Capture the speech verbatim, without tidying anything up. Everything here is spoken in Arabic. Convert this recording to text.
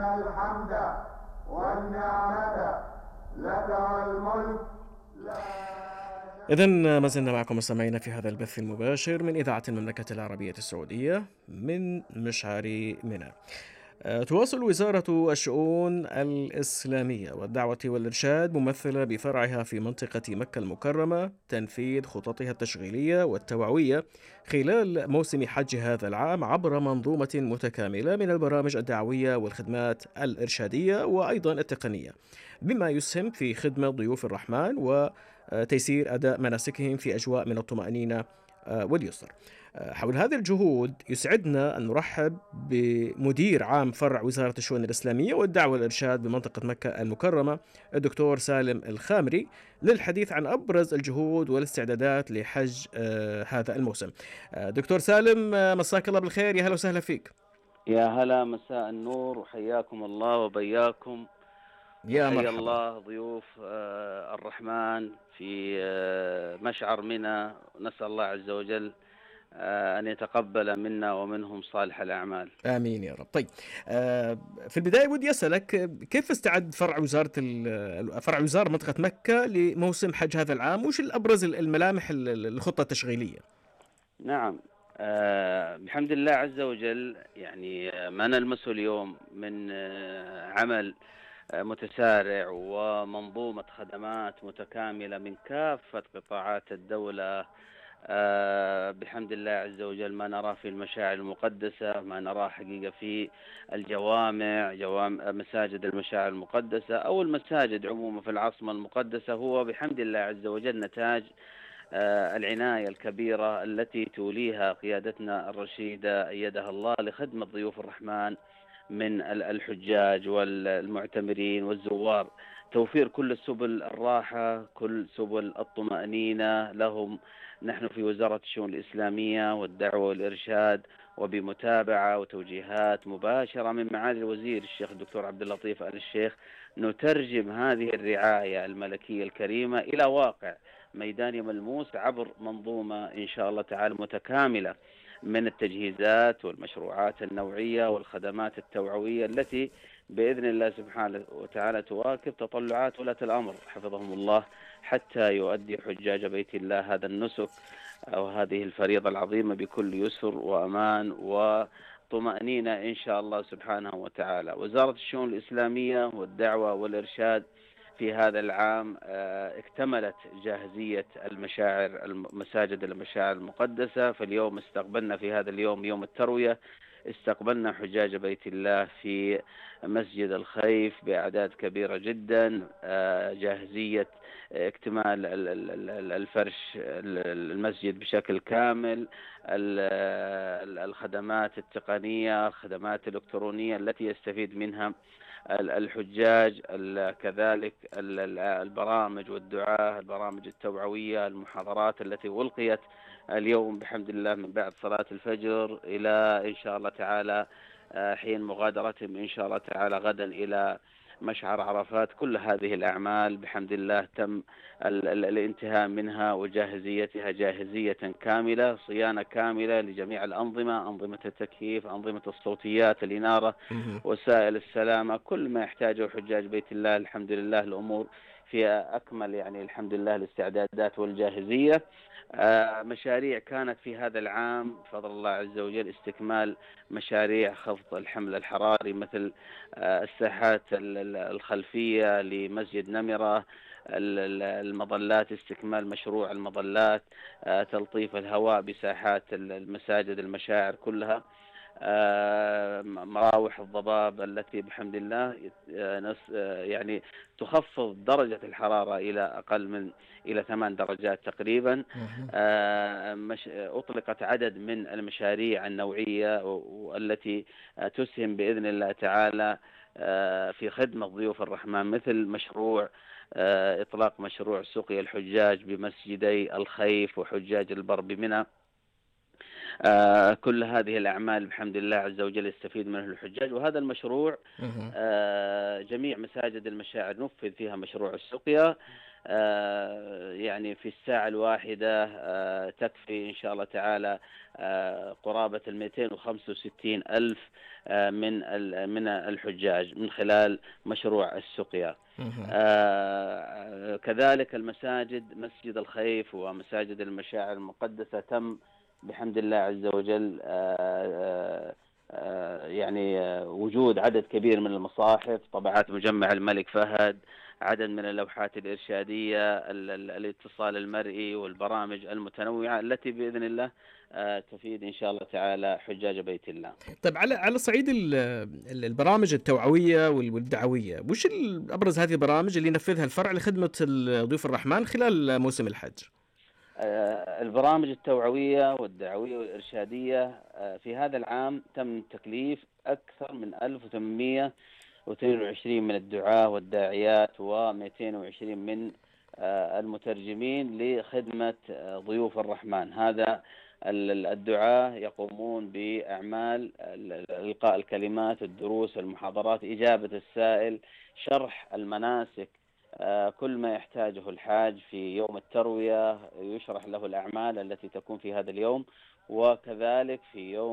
الحمد والنعمة لك والملك لا. إذن ما زلنا معكم مستمعينا في هذا البث المباشر من إذاعة المملكة العربية السعودية من مشعر منى. آه، تواصل وزارة الشؤون الإسلامية والدعوة والإرشاد ممثلة بفرعها في منطقة مكة المكرمة تنفيذ خططها التشغيلية والتوعوية خلال موسم حج هذا العام عبر منظومة متكاملة من البرامج الدعوية والخدمات الإرشادية وأيضا التقنية، بما يسهم في خدمة ضيوف الرحمن وتيسير أداء مناسكهم في أجواء من الطمأنينة آه، واليسر. حول هذه الجهود يسعدنا أن نرحب بمدير عام فرع وزارة الشؤون الإسلامية والدعوة والإرشاد بمنطقة مكة المكرمة الدكتور سالم الخامري للحديث عن أبرز الجهود والاستعدادات لحج آه هذا الموسم. آه دكتور سالم، آه مساك الله بالخير، يا هلا وسهلا فيك. يا هلا، مساء النور، وحياكم الله وبياكم، يا وحيا مرحبا. الله ضيوف آه الرحمن في آه مشعر منى. نسأل الله عز وجل آه أن يتقبل منا ومنهم صالح الأعمال. آمين يا رب. طيب، آه في البداية ودي أسألك، آه، كيف استعد فرع وزارة ال- فرع وزارة منطقة مكة لموسم حج هذا العام؟ وش الأبرز الملامح ال- الخطة التشغيلية؟ نعم، آه بحمد الله عز وجل. يعني آه، ما نلمسه اليوم من آه عمل آه، متسارع ومنظومة خدمات متكاملة من كافة قطاعات الدولة. آه بحمد الله عز وجل ما نراه في المشاعر المقدسة، ما نراه حقيقة في الجوامع، جوامع مساجد المشاعر المقدسة أو المساجد عموما في العاصمة المقدسة، هو بحمد الله عز وجل نتاج آه العناية الكبيرة التي توليها قيادتنا الرشيدة أيدها الله لخدمة ضيوف الرحمن من الحجاج والمعتمرين والزوار، توفير كل سبل الراحة، كل سبل الطمأنينة لهم. نحن في وزارة الشؤون الإسلامية والدعوة والإرشاد وبمتابعة وتوجيهات مباشرة من معالي الوزير الشيخ الدكتور عبد اللطيف آل الشيخ نترجم هذه الرعاية الملكية الكريمة إلى واقع ميداني ملموس عبر منظومة إن شاء الله تعالى متكاملة من التجهيزات والمشروعات النوعية والخدمات التوعوية التي بإذن الله سبحانه وتعالى تواكب تطلعات ولاة الأمر حفظهم الله، حتى يؤدي حجاج بيت الله هذا النسك أو هذه الفريضة العظيمة بكل يسر وأمان وطمأنينة إن شاء الله سبحانه وتعالى. وزارة الشؤون الإسلامية والدعوة والإرشاد في هذا العام اكتملت جاهزية المشاعر مساجد المشاعر المقدسة. فاليوم استقبلنا في هذا اليوم يوم التروية، استقبلنا حجاج بيت الله في مسجد الخيف بأعداد كبيرة جدا، جاهزية اكتمال الفرش المسجد بشكل كامل، الخدمات التقنية، الخدمات الإلكترونية التي يستفيد منها الحجاج، كذلك البرامج والدعاة، البرامج التوعوية، المحاضرات التي ألقيت اليوم بحمد الله من بعد صلاة الفجر إلى إن شاء الله تعالى حين مغادرتهم إن شاء الله تعالى غدا إلى مشعر عرفات. كل هذه الأعمال بحمد الله تم الانتهاء منها وجاهزيتها جاهزية كاملة، صيانة كاملة لجميع الأنظمة، أنظمة التكييف، أنظمة الصوتيات، الإنارة، وسائل السلامة، كل ما يحتاجه حجاج بيت الله. الحمد لله الأمور في أكمل يعني الحمد لله الاستعدادات والجاهزية. آه مشاريع كانت في هذا العام بفضل الله عز وجل استكمال مشاريع خفض الحمل الحراري، مثل آه الساحات الخلفية لمسجد نمرة، المظلات، استكمال مشروع المظلات، آه تلطيف الهواء بساحات المساجد المشاعر كلها، آه مراوح الضباب التي بحمد الله آه يعني تخفض درجة الحرارة إلى أقل من إلى ثمان درجات تقريبا. آه مش أطلقت عدد من المشاريع النوعية والتي تسهم بإذن الله تعالى آه في خدمة ضيوف الرحمن، مثل مشروع آه إطلاق مشروع سقي الحجاج بمسجدي الخيف وحجاج البر بمنى. آه كل هذه الأعمال بحمد الله عز وجل يستفيد منه الحجاج. وهذا المشروع آه جميع مساجد المشاعر نفذ فيها مشروع السقيا، يعني في الساعة الواحدة تكفي إن شاء الله تعالى قرابة المئتين وخمسة وستين ألف من من الحجاج من خلال مشروع السقيا. كذلك المساجد، مسجد الخيف ومساجد المشاعر المقدسة تم بحمد الله عز وجل يعني وجود عدد كبير من المصاحف، طبعات مجمع الملك فهد، عدد من اللوحات الإرشادية، الاتصال المرئي والبرامج المتنوعة التي بإذن الله تفيد إن شاء الله تعالى حجاج بيت الله. طيب على على صعيد البرامج التوعوية والدعوية، وش أبرز هذه البرامج اللي ينفذها الفرع لخدمة ضيوف الرحمن خلال موسم الحج؟ البرامج التوعوية والدعوية والإرشادية في هذا العام تم تكليف أكثر من ألف وثمانمئة واثنين وعشرين من الدعاة والداعيات ومئتين وعشرين من المترجمين لخدمة ضيوف الرحمن. هذا الدعاة يقومون بأعمال إلقاء الكلمات، الدروس، المحاضرات، إجابة السائل، شرح المناسك، كل ما يحتاجه الحاج في يوم التروية يشرح له الأعمال التي تكون في هذا اليوم، وكذلك في يوم